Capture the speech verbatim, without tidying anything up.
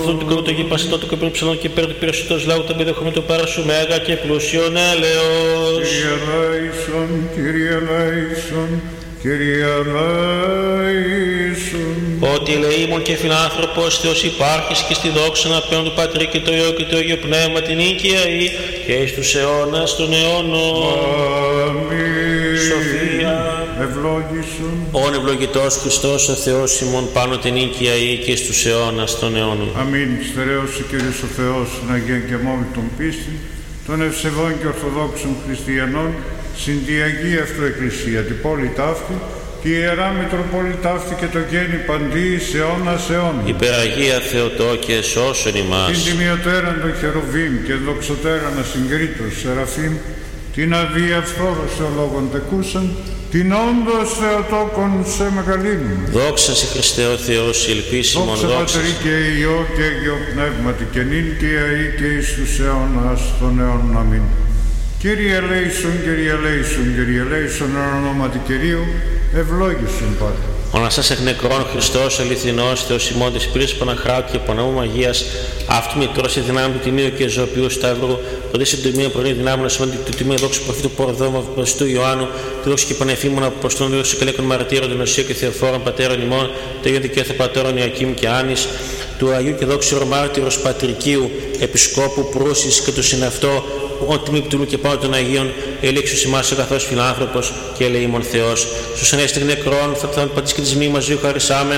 αυτόν του κορούτο και πασιτό του κοπρού ψαλών και πέρα του περισσότερος λαού τα πεδεχόμενα του παρασού μέγα και πλούσιον έλεος. Κύριε Λέησον, Κύριε Λέησον, Κύριε Λέησον. Ότι ελεήμων και φιλάνθρωπος Θεός υπάρχεις και στη δόξα να παίρνουν του Πατρί και το Υιό και το Άγιο Πνεύμα την οίκαια ή και εις τους αιώνας των αιώνων. Αμήν. Σοφία. Ευλόγησον. Όν ευλογητός Χριστός ο Θεός ημών πάνω την οίκαια ή και εις τους αιώνας των αιώνων. Αμήν. Στερέωσε Κύριος ο Θεός να γεν των πίστη των ευσεβών και ορθοδόξων χριστιανών συν τη Αγία Αυτοεκκλησία, την πόλη ταύτη, τη Ιερά Μητροπόλη ταύτη και το γέννη παντή σε αιώνας αιώνων. Υπεραγία Θεοτόκε σώσον ημάς. Την τιμιωτέραν των χερουβίμ και δοξωτέραν ασυγκρίτως σεραφείμ, την αδία φθόρος θεολόγων τεκούσαν, την όντως Θεοτόκον σε μεγαλύνουν. Δόξα σε Χριστέ ο Θεός, ελπίσιμον δόξα. Δόξα Πατρί και Υιό και Αγιο Πνεύματι και νυν και αεί και εις τους αιώνας των αιώνων. Αμήν. Κύριε ελέησον, Κύριε ελέησον, Κύριε ελέησον, εν ονόματι Κυρίου, ευλόγησον Πάτερ. Ο Αναστάς εκ νεκρών Χριστός αληθινός Θεός ημών της πύρης Παναχράτου και Πανόμου Αγίας, αυτού μητρός σε δυνάμει του Τιμίου και ζωοποιού Σταύρου, τότε σε τιμίο πρωί δυνάμει να σημαίνει του Τιμίου δόξου προφήτου Πορδόμα Παστού Ιωάννου, του δόξου και πανεφήμων αποστολών, του δόξου και λέκων μαρτύρων, του Νοσίου και Θεοφόρων Πατέρων ημών, του Αγίου Δικαίωθε Πατέρων Ιακήμ και Άνης, του Αγίου και δόξου Ρομάρτυρος Πατρικίου, Επισκόπου Προύσης και του συναυτό, ο τιμή πτουλού και πάνω των Αγίων, ελέξους ημάς ο καθώς φιλάνθρωπος και ελεήμων Θεός. Στους ανέστη νεκρών θα θα πατήσει και της μνήμας ζήτου χαρισάμεν.